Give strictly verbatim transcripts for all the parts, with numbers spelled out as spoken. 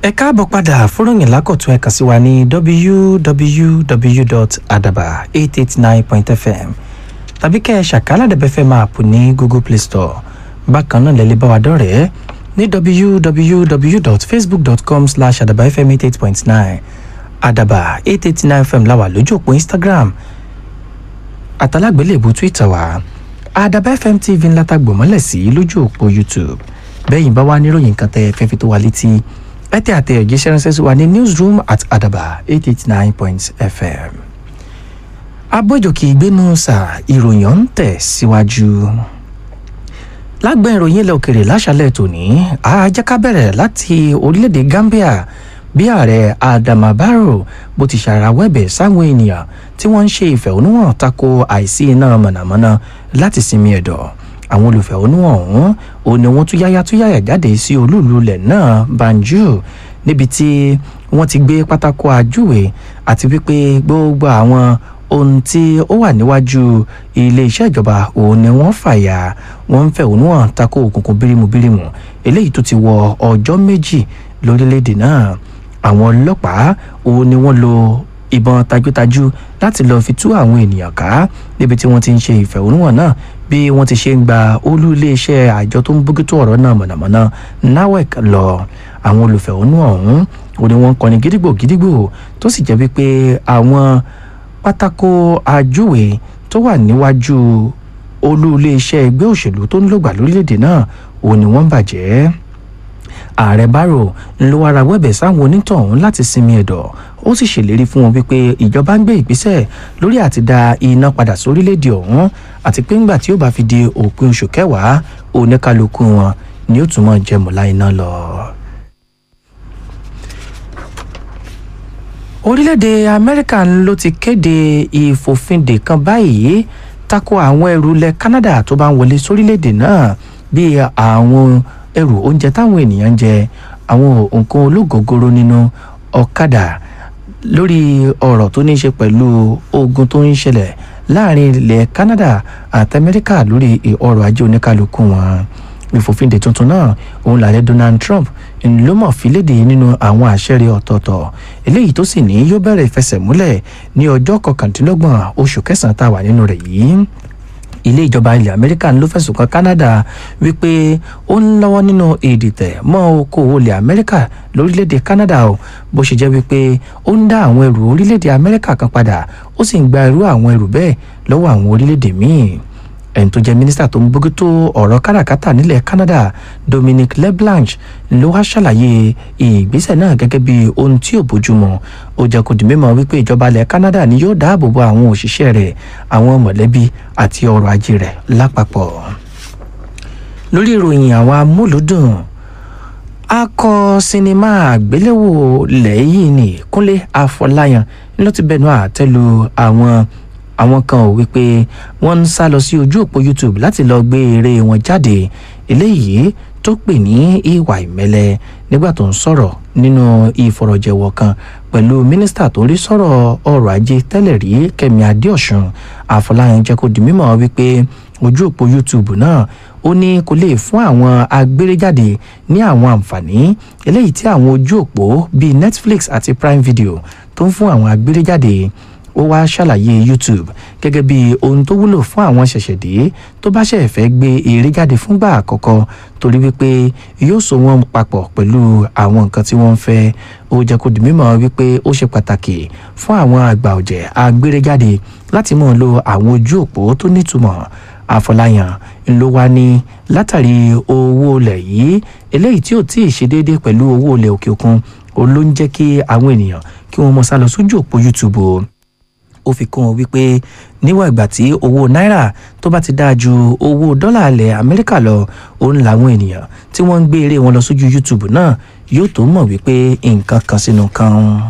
ẹ káàbọ̀ padà fúnròyìn lákọ̀tún ẹ̀ka sí wa ní w w w dot adaba eight eight nine point f m tàbí kẹ́ ẹ ṣàkálà dẹ̀bẹ̀ fẹ́ máa pò ní Google Play Store. Bákan náà lẹ́lẹ́ bá wa dọ̀rẹ́ ní w w w dot facebook dot com slash adaba f m eight eight point nine adaba eight eight nine f m láwà lójú òpó Instagram àtàlágbélébùú Twitter wa Adaba F M T V ńlá tá gbòmọ́lẹ̀ sí lójú òpó YouTube. Bẹ́yìn bá wá níròyìn kan tẹ́ fẹ́ fi tó wa létí ẹ tẹ àtẹ̀jíṣẹ́ ránṣẹ́ sí wa ní newsroom at adaba eight eight nine point f m. Abójòkè ìgbénu sà ìròyìn ń tẹ̀ síwájú. Lágbẹ́ ìròyìn ilẹ̀ òkèrè láṣálẹ̀ tòní àjẹká bẹ̀rẹ̀ láti orílẹ̀-èdè Gambia bí ààrẹ Adama Barrow bó ti ṣàrawẹ́bẹ̀ sáwọn ènìyàn tí wọ́n ń ṣe ìfẹ̀hónúhàn tako àìsí iná mọ̀nàmọ́ná láti sinmi ẹ̀dọ̀. Àwọn olùfẹ̀hónúhàn ọ̀hún ò ní wọ́n tún yáyá tún yáyà jáde sí olúùlú ilẹ̀ náà Banjul níbi tí wọ́n ti gbé pátákó àjúwe àti wípé gbogbo àwọn ohun tí ó wà níwájú ilé-iṣẹ́ ìjọba òun ni wọ́n fàyà. Wọ́n ń fẹ̀hónúhàn tako òkùnkùn bírímù-bírímù eléyìí tó ti wọ ọjọ́ méjì lórílẹ̀‐èdè náà. Àwọn ọlọ́pàá òun ni wọ́n lo ìbọn tajútajú láti lọ́ọ́ fi tú àwọn ènìyàn ká níbi tí wọ́n ti ń ṣe ìfẹ̀hónúhàn náà bí wọ́n ti ṣe ń gba olú iléeṣẹ́ àjọ tó ń bójútó ọ̀rọ̀ náà mọ̀nàmọ́ná NAWEC lọ. Àwọn olùfẹ̀hónúhàn ọ̀hún òun ni wọ́n ń kọrin gídígbò gídígbò tó sì jẹ́ wípé àwọn pátákó àjúwe tó wà níwájú olú iléeṣẹ́ ẹgbẹ́ òṣèlú tó ń lògbà lórílẹ̀‐èdè náà òun ni wọ́n bàjẹ́. Ààrẹ Barrow ń lo ara wẹ́bẹ̀ sáwọn onítọ̀hún láti sinmi ẹ̀dọ̀. Ó sì ṣèlérí fún wọn wípé ìjọba ń gbé ìgbésẹ̀ lórí àti dá iná padà sórílẹ̀‐èdè ọ̀hún àti pé ńgbà tí ó bá fi di òpin oṣù kẹwàá oníkálukú wọn ni ó tún mọ̀ jẹ mọ̀lá iná lọ. Orílẹ̀-èdè Amẹ́ríkà ló ti kéde ìfòfindè kan báyìí tako àwọn ẹrù ilẹ̀ Canada tó bá ń wọlé sórílẹ̀-èdè náà bíi àwọn ẹrù oúnjẹ táwọn ènìyàn ń jẹ, àwọn nǹkan ológogoro nínú ọ̀kadà, lórí ọ̀rọ̀ tó ní í ṣe pẹ̀lú ogun tó ń ṣẹlẹ̀ láàrin ilẹ̀ Canada àti Amẹ́ríkà lórí ọrọ̀ ajé oníkálukú wọn. Ìfòfindè tuntun náà òun lààrẹ Donald Trump ló mọ̀ fi léde nínú àwọn àṣẹrẹ ọ̀tọ̀ọ̀tọ̀ eléyìí tó sì ní yóò bẹ̀rẹ̀ ìfẹsẹ̀múlẹ̀ ní ọjọ́ kọkàndínlọ́gbọ̀n oṣù kẹsàn-án tá a wà nínú rẹ̀ yìí. Ilé ìjọba ilẹ̀ Amẹ́ríkà ló fẹ̀sùn kan Canada wípé ó ń lọ́wọ́ nínú ìdìtẹ̀ mọ́ okòwò ilẹ̀ Amẹ́ríkà lórílẹ̀‐èdè Canada o, bó ṣe jẹ́ wípé ó ń dá àwọn ẹrù orílẹ̀‐èdè Amẹ́ríkà kan padà ó sì ń gba irú àwọn ẹrù bẹ́ẹ̀ lọ́wọ́ àwọn orílẹ̀‐èdè míì. Ẹni tó jẹ́ mínísítà tó ń bójútó ọ̀rọ̀ káràkátà nílẹ̀ Canada Dominic LeBlanc ló wá ṣàlàyé ìgbésẹ̀ náà gẹ́gẹ́ bí ohun tí ò bójúmu. Ó jẹ́ kó di mímọ̀ wípé ìjọba ilẹ̀ Canada ni yóò dáàbò bo àwọn òṣìṣẹ́ rẹ̀, àwọn mọ̀lẹ́bí àti ọrọ̀ ajé rẹ̀ lápapọ̀. Lórí ìròyìn àwọn amúlùúdùn, akọ sinimá àgbéléwò lẹ́yìn ní Kúnlé Afọláyan ló ti bẹnu àtẹ́ lu àwọn àwọn kan ò wípé wọ́n ń sá lọ sí ojú òpó YouTube láti lọ gbé eré wọn jáde eléyìí tó pè ní ìwà ìmẹ́lẹ́ nígbà tó ń sọ̀rọ̀ nínú ìfọ̀rọ̀jẹ̀wọ̀ kan pẹ̀lú mínísítà tó ń rí sọ̀rọ̀ ọrọ̀ ajé tẹ́lẹ̀ rí Kẹ́mi Adéọ̀sùn. Afọláyan jẹ́ kó di mímọ̀ wípé ojú òpó YouTube náà ó ní kó lè fún àwọn agbéréjáde ní àwọn àǹfààní eléyìí tí àwọn ojú òpó bíi Netflix àti Prime Video tó ń fún àwọn agbéréjáde. Ó wá ṣàlàyé YouTube gẹ́gẹ́ bí ohun tó wúlò fún àwọn ṣẹ̀ṣẹ̀dé tó bá ṣẹ̀ fẹ́ gbé eré jáde fúngbà àkọ́kọ́ torí wípé yóò so wọ́n papọ̀ pẹ̀lú àwọn nǹkan tí wọ́n ń fẹ́. Ó jẹ́ kó di mímọ̀ wípé ó ṣe pàtàkì fún àwọn àgbà ọ̀jẹ̀ agbéréjáde láti máa lo àwọn ojú òpó tó nítumọ̀. Afọláyan ló wá ní látàrí owó ilẹ̀ yìí eléyìí tí ò tí ì ṣe déédéé pẹ̀lú owó ilẹ̀ òkè òkun òun ló ń jẹ́ kí àwọn ènìyàn kí wọ́n mọ̀ sá lọ sójú òpó YouTube o. Ó fi kún un wípé níwọ̀n ìgbà tí owó náírà tó bá ti dáa ju owó dọ́là ilẹ̀ Amẹ́ríkà lọ, òun làwọn ènìyàn tí wọ́n ń gbé eré wọn lọ sójú YouTube náà yóò tó mọ̀ wípé nǹkan kan sínú kan.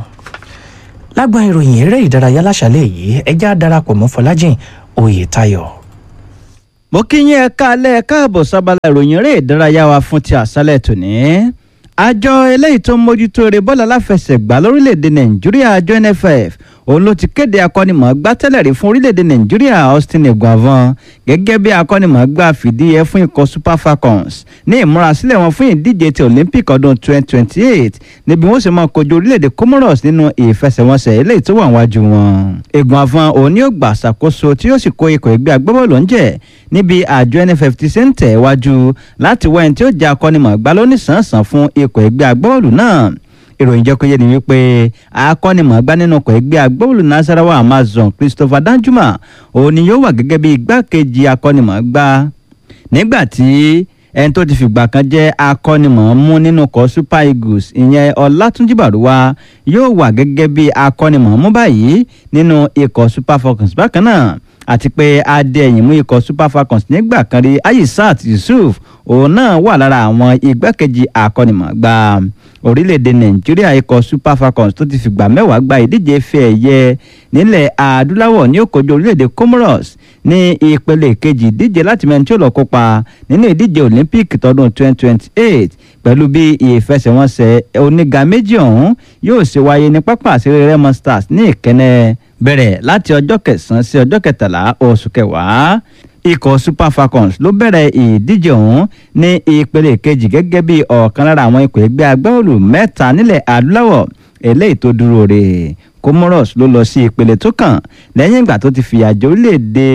Lágbọn ìròyìn eré ìdárayá láṣálẹ́ yìí ẹjá darapọ̀ mọ́ Fọlájìn Oyètáyọ̀. Mo kí yín ẹ káalẹ́ káàbọ̀ sábàlá ìròyìn eré ìdárayá wa fún ti àṣálẹ́ tòní. Àjọ eléyìí tó ń mójútó eré bọ́ọ̀lù aláfẹsẹ̀gbá lórílẹ̀‐èdè Nàìjíríà àjọ N F F òun ló ti kéde akọ́nimọ̀ọ́gbá tẹ́lẹ̀ rí fún orílẹ̀-èdè nàìjíríà Austin Eguavoen gẹ́gẹ́ bí akọ́nimọ̀ọ́gbá fìdíhe fún ikọ̀ Super Falcons ní ìmúrasílẹ̀ wọn fún ìdíje ti Olympic ọdún twenty twenty eight níbi wọ́n sì máa kojú orílẹ̀-èdè Comoros nínú ìfẹsẹ̀wọnsẹ̀ eléyìí tó wà níwájú wọn. Eguavoen òun ni ó gbà ṣàkóso tí yóò sì kó ikọ̀ ẹgbẹ́ agbábọ́ọ̀lù ń jẹ́ níbi àjọ N F F ti ṣe ń tẹ̀ wájú láti wá ẹni tí ó jẹ́ akọ́nimọ̀ọ́gbá lónìsànsàn fún ikọ̀ ẹgbẹ́ agbábọ́ọ̀lù náà. Ìròyìn jẹ́ kó yé ni wípé akọ́nimọ̀ọ́gbá nínú ọkọ̀ ẹgbẹ́ agbábọ́ọ̀lù Nasarawa Amazon Christopher Danjuma òun ni yóò wà gẹ́gẹ́ bí igbákejì akọ́nimọ̀ọ́gbá nígbà tí ẹni tó ti fìgbà kan jẹ́ akọ́nimọ̀ọ́mú nínú ọkọ̀ Super Eagles ìyẹn Ọlátúnjí Bàrúwá yóò wà gẹ́gẹ́ bí akọ́nimọ̀ọ́mú báyìí nínú ikọ̀ Super Falcons bákan náà àti pé adéyìnmú ikọ̀ Super Falcons nígbà kan rí Aisat Yusuf òun náà wà lára àwọn igbákejì akọ́nimọ̀ọ́gbá orílẹ̀-èdè nàìjíríà ikọ̀ Super Falcons tó ti fìgbà mẹ́wàá gba ìdíje ife ẹ̀yẹ nílẹ̀ adúláwọ̀ ní ó kojú orílẹ̀-èdè Comoros ní ìpele kejì ìdíje láti mẹ́rin tí ó lọ kópa nínú ìdíje Olympic tọdún twenty twenty eight pẹ̀lú bí ìfẹsẹ̀wọnsẹ̀ oníga méjì ọ̀hún yóò ṣe wáyé ní pápá àṣírí Remo Stars ní Ìkẹ́nnẹ́ bẹ̀rẹ̀ láti ọjọ́ kẹsàn-án sí ọjọ́ kẹtàlá oṣù kẹwàá. Ikọ̀ Super Falcons ló bẹ̀rẹ̀ ìdíje ọ̀hún ní ìpele kejì gẹ́gẹ́ bí ọ̀kan lára àwọn ikọ̀ ẹgbẹ́ agbábọ́ọ̀lù mẹ́ta nílẹ̀ adúláwọ̀ eléyìí tó dúró rè. Comoros ló lọ sí ìpele tó kàn lẹ́yìn ìgbà tó ti fìyà jẹ orílẹ̀-èdè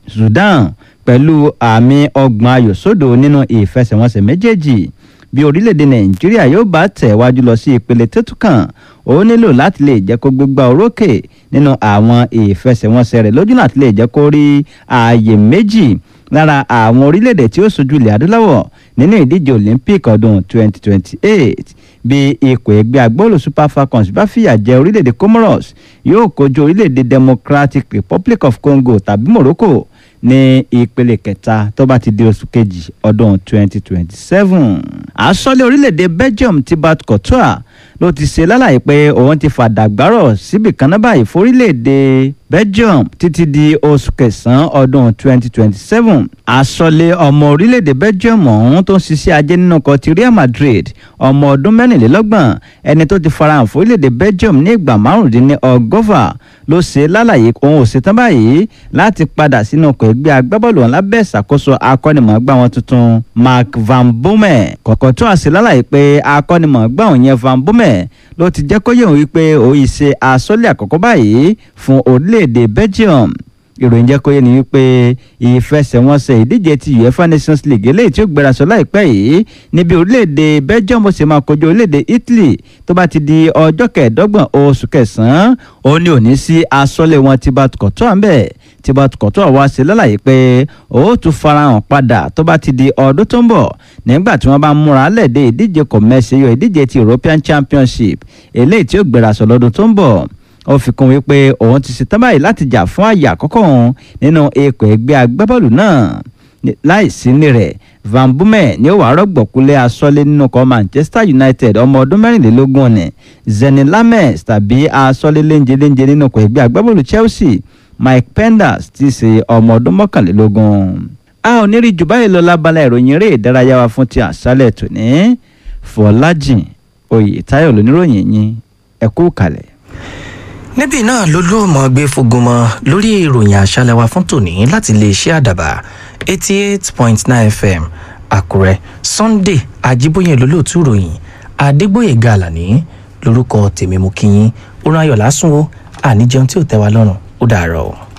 Sudan pẹ̀lú àmì ọgbọ̀n ayò sódò nínú ìfẹsẹ̀wọnsẹ̀ méjèèjì. Bí orílẹ̀-èdè nàìjíríà yóò bá tẹ̀ wájú lọ sí ìpele tó tún kàn ó nílò láti lè jẹ́ kó gbégbá orókè nínú àwọn ìfẹsẹ̀wọnsẹ̀ rẹ̀ lójú láti lè jẹ́ kó rí ààyè méjì lára àwọn orílẹ̀-èdè tí ó ṣojú ilẹ̀ adúláwọ̀ nínú ìdíje Olympic ọdún twenty twenty eight. Bí ikọ̀ ẹgbẹ́ agbábọ́ọ̀lù Super Falcons bá fìyà jẹ orílẹ̀-èdè Comoros yóò kojú orílẹ̀-èdè Democratic Republic of Congo tàbí Morocco ní ìpele kẹta tó bá ti di oṣù kejì ọdún twenty twenty seven. Àsọlé orílẹ̀-èdè Belgium Thibaut Courtois ló ti ṣe lálàyé pé òun ti fàdàgbárọ̀ síbì kan náà báyìí fórílẹ̀-èdè Belgium títí di oṣù kẹsàn-án ọdún twenty twenty seven. Àsọlé ọmọ orílẹ̀-èdè Belgium ọ̀hún tó ń ṣiṣẹ́ ajé nínú ọkọ̀ ti Real Madrid ọmọ ọdún mẹ́rìnlélọ́gbọ̀n ẹni tó ti farahàn fórílẹ̀-èdè Belgium ní ìgbà márùndínlọ́gọ́fà ló ṣe lálàyé òun ò ṣetán báyìí láti padà sínú ọkọ̀ ẹgbẹ́ agbábọ́ọ̀lù ọ̀hún lábẹ́ ìṣàkóso akọ́nimọ̀ọ́gbá wọn tuntun Mark Van Bommel. Kọ̀kọ́ tó àṣẹ lálàyé pé akọ́nimọ̀ọ́gbá òun yẹn Van Bommel ló ti jẹ́ kó yé òun wípé òun ṣe àsọlé àkọ́kọ́ báyìí fún orílẹ̀-èdè Belgium. Ìròyìn jẹ́ kó yé ni wípé ìfẹsẹ̀wọnsẹ̀ ìdíje ti UEFA Nations League eléyìí tí ó gbéraṣọ láìpẹ́ yìí níbi orílẹ̀-èdè Belgium ó sì máa kojú orílẹ̀-èdè Italy tó bá ti di ọjọ́ kẹẹ̀ẹ́dọ́gbọ̀n oṣù kẹsàn-án ó ní òní sí àsọlé wọn Thibaut Courtois ńbẹ̀. Thibaut Courtois wá sí lálàyé pé ó tún farahàn padà tó bá ti di ọdún tó ń bọ̀ nígbà tí wọ́n bá múra lẹ́ẹ̀dẹ́ ìdíje kọ̀mẹ́sì ìdíje ti European Championship eléyìí tí ó gbéraṣọ lọ́dún tó ń bọ̀. Ó fi kún wípé òun ti ṣetán báyìí láti jà fún àyè àkọ́kọ́ òun nínú ikọ̀ ẹgbẹ́ agbábọ́ọ̀lù náà. Láìsí ní rẹ̀ Van Bommel ni ó wà rọ́gbọ̀kúlẹ̀ asọ́lé nínú ikọ̀ Manchester United ọmọ ọdún mẹ́rìnlélógún ọ̀nì Zeni Lammers tàbí asọ́lé léńjeléńje nínú ikọ̀ ẹgbẹ́ agbábọ́ọ̀lù Chelsea Mike Penders ti ṣe ọmọ ọdún mọ́kànlélógún. A ò ní rí jù báyìí lọ lábala ìròyìn eré ìdárayá wa fún ti àṣálẹ̀ tòní. Fọlájìn Oyètáyọ̀ lóníròyìn yín ẹ kú kalẹ̀. Níbí náà ló ló mọ̀ gbé fogun mọ́ lórí ìròyìn àṣálẹ́ wa fún tòní láti lè ṣe àdàbà eighty eight point nine F M Àkúrẹ́. Sunday Ajíbóyè lólóòtú ìròyìn Adégbóyèga Àlàní lórúkọ tèmi mú kí yín ó rán ayọ̀ lásùn ó àníjẹun tí ò tẹ́ wa lọ́rùn ó dàárọ̀.